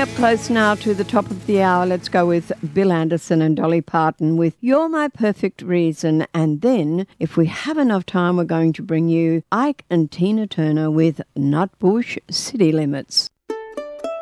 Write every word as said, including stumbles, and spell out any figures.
up close now to the top of the hour. Let's go with Bill Anderson and Dolly Parton with You're My Perfect Reason. And then, if we have enough time, we're going to bring you Ike and Tina Turner with Nutbush City Limits.